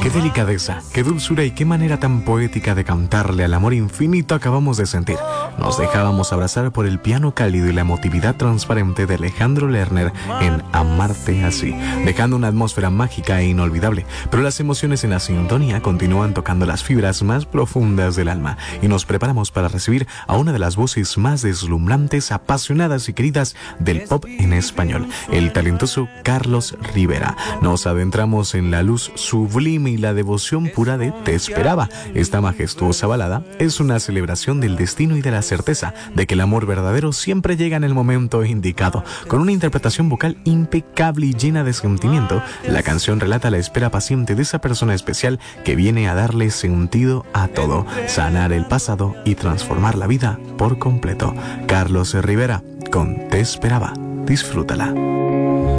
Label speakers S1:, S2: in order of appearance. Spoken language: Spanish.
S1: Qué delicadeza, qué dulzura y qué manera tan poética de cantarle al amor infinito acabamos de sentir. Nos dejábamos abrazar por el piano cálido y la emotividad transparente de Alejandro Lerner en Amarte así, dejando una atmósfera mágica e inolvidable. Pero las emociones en la sintonía continúan tocando las fibras más profundas del alma y nos preparamos para recibir a una de las voces más deslumbrantes, apasionadas y queridas del pop en español, el talentoso Carlos Rivera. Nos adentramos en la luz sublime y la devoción pura de Te esperaba. Esta majestuosa balada es una celebración del destino y de la certeza de que el amor verdadero siempre llega en el momento indicado. Con una interpretación vocal impecable y llena de sentimiento, la canción relata la espera paciente de esa persona especial que viene a darle sentido a todo, sanar el pasado y transformar la vida por completo. Carlos Rivera con Te esperaba. Disfrútala.